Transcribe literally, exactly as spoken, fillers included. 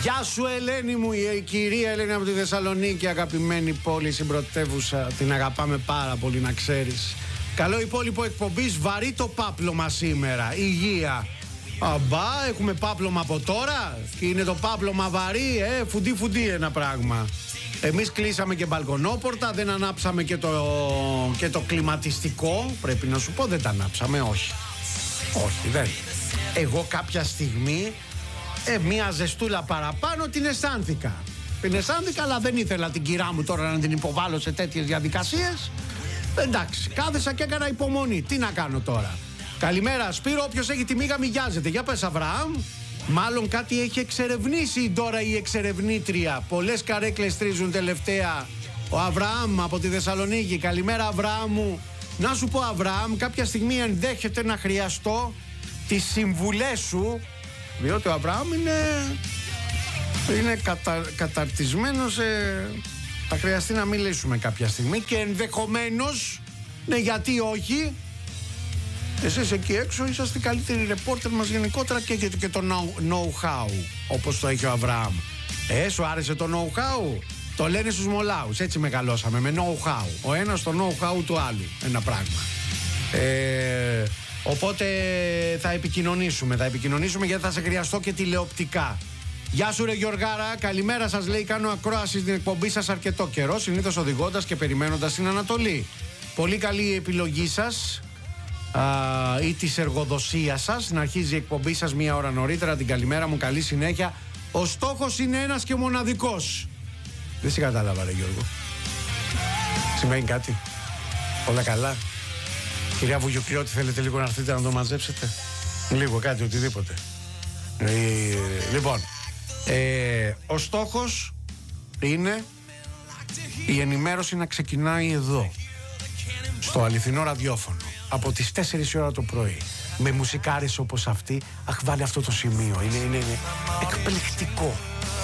Γεια σου Ελένη μου, η κυρία Ελένη από τη Θεσσαλονίκη, αγαπημένη πόλη, συμπρωτεύουσα. Την αγαπάμε πάρα πολύ, να ξέρεις. Καλό υπόλοιπο εκπομπής, βαρύ το πάπλωμα σήμερα, υγεία. Αμπά, έχουμε πάπλωμα από τώρα. Είναι το πάπλωμα βαρύ, ε, φουντί φουντί ένα πράγμα. Εμείς κλείσαμε και μπαλκονόπορτα, δεν ανάψαμε και το, και το κλιματιστικό. Πρέπει να σου πω, δεν τα ανάψαμε, όχι. Όχι, δεν. Εγώ κάποια στιγμή ε, μία ζεστούλα παραπάνω την αισθάνθηκα. Την αισθάνθηκα, αλλά δεν ήθελα την κυρά μου τώρα να την υποβάλω σε τέτοιες διαδικασίες. Εντάξει, κάθεσα και έκανα υπομονή. Τι να κάνω τώρα. Καλημέρα Σπύρο, όποιος έχει τη μίγα μιγιάζεται. Για πες Αβραάμ. Μάλλον κάτι έχει εξερευνήσει τώρα η εξερευνήτρια. Πολλές καρέκλες τρίζουν τελευταία. Ο Αβραάμ από τη Θεσσαλονίκη. Καλημέρα Αβραάμ μου. Να σου πω Αβραάμ, κάποια στιγμή ενδέχεται να χρειαστώ τις συμβουλές σου, διότι ο Αβραάμ είναι, είναι κατα, καταρτισμένος. ε, Θα χρειαστεί να μιλήσουμε κάποια στιγμή και ενδεχομένως, ναι γιατί όχι, εσείς εκεί έξω είσαστε οι καλύτεροι ρεπόρτερ μας γενικότερα και έχετε και το know-how όπως το έχει ο Αβραάμ. Ε, σου άρεσε το know-how? Το λένε στους Μολάους, έτσι μεγαλώσαμε, με know-how. Ο ένας το know-how του άλλου, ένα πράγμα. Ε, οπότε θα επικοινωνήσουμε, θα επικοινωνήσουμε γιατί θα σε χρειαστώ και τηλεοπτικά. Γεια σου ρε Γιωργάρα, καλημέρα σας, λέει, κάνω ακρόαση στην εκπομπή σας αρκετό καιρό, συνήθως οδηγώντας και περιμένοντας την Ανατολή. Πολύ καλή η επιλογή σας α, ή της εργοδοσίας σας να αρχίζει η εκπομπή σας μία ώρα νωρίτερα. Την καλημέρα μου, καλή συνέχεια. Ο στόχος είναι ένας και μοναδικός. Δεν σε κατάλαβα ρε Γιώργο. Σημαίνει κάτι? Όλα καλά? Κυρία Βουγιουκλιώτη, θέλετε λίγο να έρθετε να το μαζέψετε? Λίγο κάτι, οτιδήποτε. ε, Λοιπόν ε, ο στόχος είναι η ενημέρωση να ξεκινάει εδώ, στο αληθινό ραδιόφωνο, από τις τέσσερις η ώρα το πρωί, με μουσικάρες όπως αυτή. Αχ, βάλε αυτό το σημείο, είναι, είναι, είναι εκπληκτικό.